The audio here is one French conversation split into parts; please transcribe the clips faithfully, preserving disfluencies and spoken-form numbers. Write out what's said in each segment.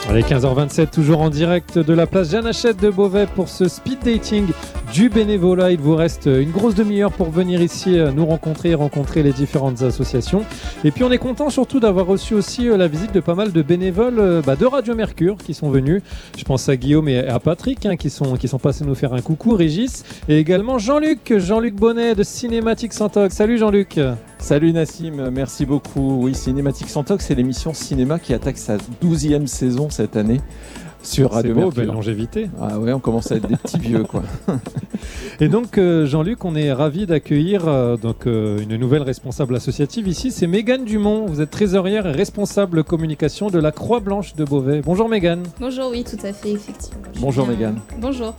Allez, quinze heures vingt-sept, toujours en direct de la place Jeanne Hachette de Beauvais pour ce speed dating du bénévolat. Il vous reste une grosse demi-heure pour venir ici nous rencontrer, rencontrer les différentes associations. Et puis on est content surtout d'avoir reçu aussi la visite de pas mal de bénévoles bah, de Radio Mercure qui sont venus. Je pense à Guillaume et à Patrick hein, qui, sont, qui sont passés nous faire un coucou, Régis, et également Jean-Luc, Jean-Luc Bonnet de Cinématique Santox. Salut Jean-Luc. Salut Nassim, merci beaucoup. Oui, Cinématique Santox, c'est l'émission cinéma qui attaque sa douzième saison cette année sur Radio beau, Mercure. Belle longévité. Ah ouais, on commence à être des petits vieux quoi. Et donc euh, Jean-Luc, on est ravi d'accueillir euh, donc euh, une nouvelle responsable associative ici, c'est Mégane Dumont. Vous êtes trésorière et responsable communication de la Croix-Blanche de Beauvais. Bonjour Mégane. Bonjour, oui, tout à fait, effectivement. Bonjour bien... Mégane. Bonjour.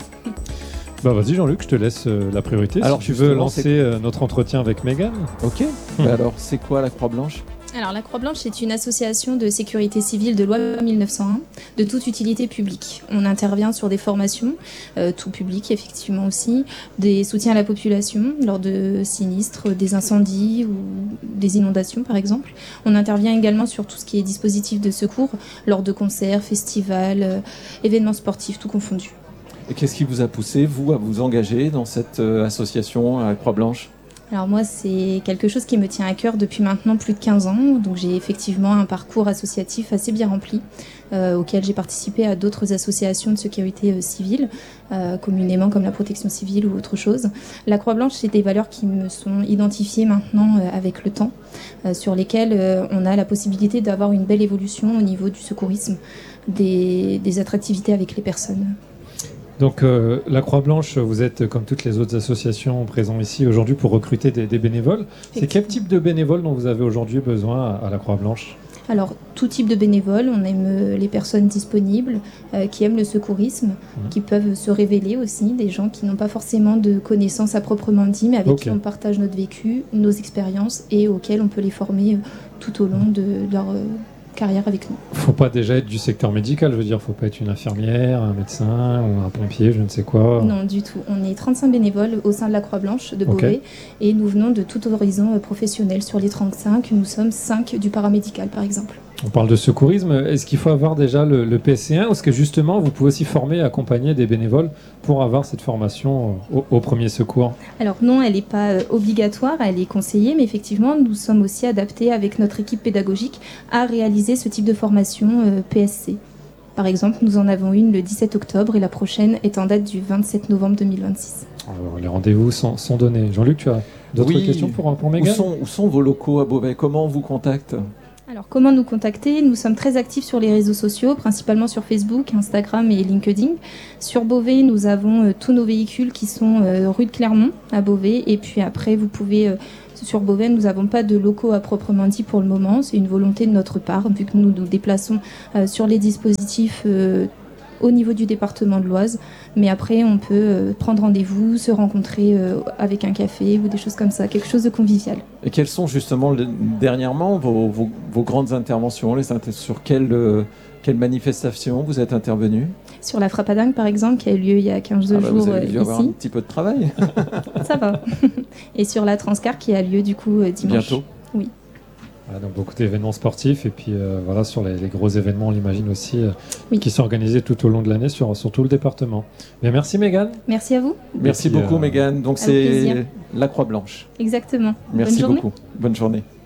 Bah vas-y Jean-Luc, je te laisse euh, la priorité. Alors, si tu veux lancer euh, notre entretien avec Mégane. Ok. Mmh. Bah alors, c'est quoi la Croix-Blanche ? Alors, la Croix-Blanche est une association de sécurité civile de loi mille neuf cent un, de toute utilité publique. On intervient sur des formations, euh, tout public effectivement aussi, des soutiens à la population lors de sinistres, des incendies ou des inondations par exemple. On intervient également sur tout ce qui est dispositif de secours lors de concerts, festivals, euh, événements sportifs, tout confondu. Et qu'est-ce qui vous a poussé, vous, à vous engager dans cette euh, association à la Croix-Blanche ? Alors moi, c'est quelque chose qui me tient à cœur depuis maintenant plus de quinze ans. Donc j'ai effectivement un parcours associatif assez bien rempli, euh, auquel j'ai participé à d'autres associations de sécurité euh, civile, euh, communément comme la protection civile ou autre chose. La Croix-Blanche, c'est des valeurs qui me sont identifiées maintenant euh, avec le temps, euh, sur lesquelles euh, on a la possibilité d'avoir une belle évolution au niveau du secourisme, des, des attractivités avec les personnes. Donc euh, la Croix-Blanche, vous êtes comme toutes les autres associations présentes ici aujourd'hui pour recruter des, des bénévoles. C'est quel type de bénévoles dont vous avez aujourd'hui besoin à, à la Croix-Blanche ? Alors, tout type de bénévoles, on aime les personnes disponibles, euh, qui aiment le secourisme, mmh. qui peuvent se révéler aussi, des gens qui n'ont pas forcément de connaissances à proprement dit, mais avec okay. qui on partage notre vécu, nos expériences et auxquels on peut les former euh, tout au long de, de leur... Euh, carrière avec nous. Faut pas déjà être du secteur médical, je veux dire, faut pas être une infirmière, un médecin ou un pompier, je ne sais quoi. Non, du tout. On est trente-cinq bénévoles au sein de la Croix-Blanche de Beauvais okay. et nous venons de tout horizon professionnel. Sur les trente-cinq, nous sommes cinq du paramédical, par exemple. On parle de secourisme. Est-ce qu'il faut avoir déjà le, le P S C un ou est-ce que justement vous pouvez aussi former et accompagner des bénévoles pour avoir cette formation au, au premier secours ? Alors non, elle n'est pas euh, obligatoire, elle est conseillée, mais effectivement nous sommes aussi adaptés avec notre équipe pédagogique à réaliser ce type de formation euh, P S C. Par exemple, nous en avons une le dix-sept octobre et la prochaine est en date du vingt-sept novembre deux mille vingt-six. Alors, les rendez-vous sont, sont donnés. Jean-Luc, tu as d'autres oui. questions pour, pour Mégane ? Où sont, où sont vos locaux à Beauvais ? Comment on vous contacte ? Alors, comment nous contacter ? Nous sommes très actifs sur les réseaux sociaux, principalement sur Facebook, Instagram et LinkedIn. Sur Beauvais, nous avons euh, tous nos véhicules qui sont euh, rue de Clermont, à Beauvais. Et puis après, vous pouvez... Euh, sur Beauvais, nous n'avons pas de locaux à proprement dit pour le moment. C'est une volonté de notre part, vu que nous nous déplaçons euh, sur les dispositifs euh, au niveau du département de l'Oise. Mais après, on peut euh, prendre rendez-vous, se rencontrer euh, avec un café ou des choses comme ça, quelque chose de convivial. Et quelles sont justement, le, dernièrement, vos, vos, vos grandes interventions les, Sur quelle, euh, quelle manifestation vous êtes intervenu ? Sur la Frappe à Dingue, par exemple, qui a eu lieu il y a quinze ah bah jours vous avez dû ici. avoir un petit peu de travail. Ça va. Et sur la Transcar, qui a lieu du coup dimanche. Bientôt. Oui. Voilà, donc beaucoup d'événements sportifs et puis euh, voilà sur les, les gros événements, on l'imagine aussi, euh, oui. qui sont organisés tout au long de l'année sur, sur tout le département. Bien, merci Mégane. Merci à vous. Merci puis, beaucoup euh, Mégane. Donc c'est la Croix-Blanche. Exactement. Merci Bonne beaucoup. Bonne journée.